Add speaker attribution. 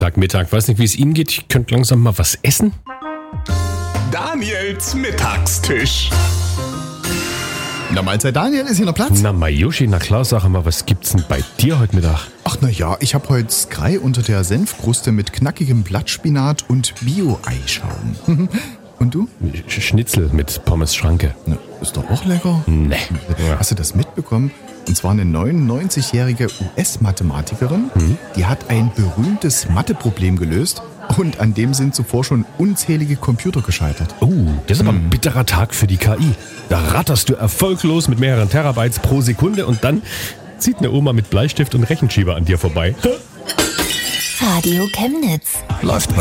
Speaker 1: Mittag. Weiß nicht, wie es Ihnen geht. Ich könnte langsam mal was essen.
Speaker 2: Daniels Mittagstisch. Na, Mahlzeit Daniel, ist hier noch Platz?
Speaker 1: Na, Majushi, na klar, sag mal, was gibt's denn bei dir heute Mittag?
Speaker 2: Ach na ja, ich habe heute Skrei unter der Senfkruste mit knackigem Blattspinat und Bio-Eischaum. Und du?
Speaker 1: Schnitzel mit Pommes Schranke.
Speaker 2: Na, ist doch auch lecker.
Speaker 1: Nee.
Speaker 2: Hast du das mitbekommen? Und zwar eine 99-jährige US-Mathematikerin, die hat ein berühmtes Matheproblem gelöst und an dem sind zuvor schon unzählige Computer gescheitert.
Speaker 1: Oh, das ist aber ein bitterer Tag für die KI. Da ratterst du erfolglos mit mehreren Terabytes pro Sekunde und dann zieht eine Oma mit Bleistift und Rechenschieber an dir vorbei.
Speaker 3: Radio Chemnitz.
Speaker 2: Läuft